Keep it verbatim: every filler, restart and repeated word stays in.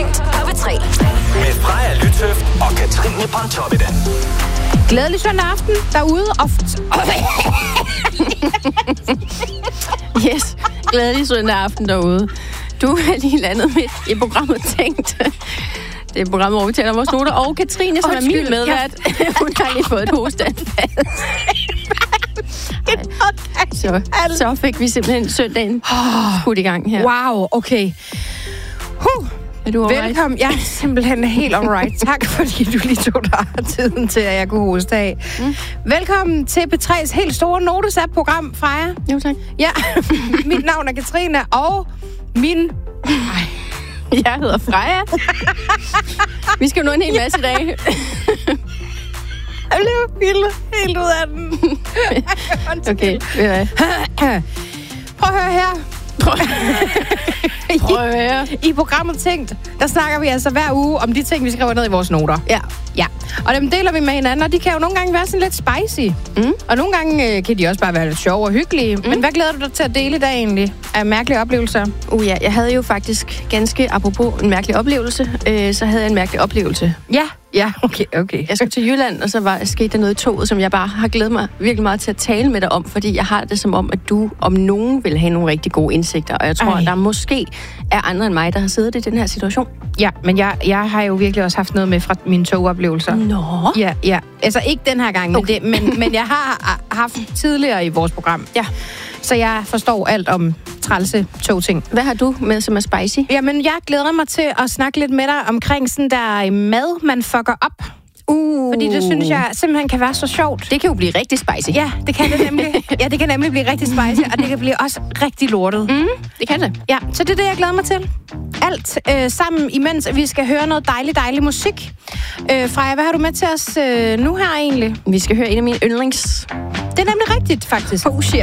Tænkt på B tre. Med Freja Lytøft og Katrine Pontoppidan. Glædelig søndag aften derude. Og Yes, glædelig søndag aften derude. Du er lige landet midt i programmet Tænkt. Det er programmet, hvor vi taler om vores noter. Og Katrine, som Undskyld, er min medvært, ja. Hun har lige fået et hosteanfald. Så, så fik vi simpelthen søndagen skudt i gang her. wow, okay. Huh. Er du alright? Velkommen. Jeg er simpelthen helt alright. Tak, fordi du lige tog dig tiden til, at jeg kunne hoste af. Mm. Velkommen til B tre's helt store Notes-app-program, Freja. Jo, tak. Ja, mit navn er Katrine, og min... Jeg hedder Freja. Vi skal jo nå en hel masse i dag. Jeg blev helt, helt ud af den. Okay, ved jeg. Prøv at høre her. Prøv at høre. I programmet Tænkt, der snakker vi altså hver uge om de ting, vi skriver ned i vores noter. Ja. Ja, og dem deler vi med hinanden, og de kan jo nogle gange være sådan lidt spicy. Mm. Og nogle gange øh, kan de også bare være lidt sjove og hyggelige. Mm. Men hvad glæder du dig til at dele i dag egentlig af mærkelige oplevelser? Uh ja, jeg havde jo faktisk ganske apropos en mærkelig oplevelse, øh, så havde jeg en mærkelig oplevelse. Ja, ja, okay, okay. Jeg skulle til Jylland, og så var, skete der noget i toget, som jeg bare har glædet mig virkelig meget til at tale med dig om, fordi jeg har det som om, at du om nogen vil have nogle rigtig gode indsigter, og jeg tror, Ej. at der måske er andre end mig, der har siddet i den her situation. Ja, men jeg, jeg har jo virkelig også haft noget med fra mine togoplevelser. Nå. Ja, ja. Altså ikke den her gang, okay. men, det, men, men jeg har haft tidligere i vores program. Ja. Så jeg forstår alt om trælse togting. Hvad har du med, som er spicy? Jamen, jeg glæder mig til at snakke lidt med dig omkring sådan der mad, man fucker op. Uh. Fordi det synes jeg simpelthen kan være så sjovt. Det kan jo blive rigtig spicy. Ja, det kan det nemlig. Ja, det kan nemlig blive rigtig spicy, og det kan blive også rigtig lortet. Mm, det kan det. Ja, så det er det, jeg glæder mig til. Alt øh, sammen, imens vi skal høre noget dejlig, dejlig musik. Øh, Freja, hvad har du med til os øh, nu her egentlig? Vi skal høre en af mine yndlings. Det er nemlig rigtigt, faktisk. Oh shit.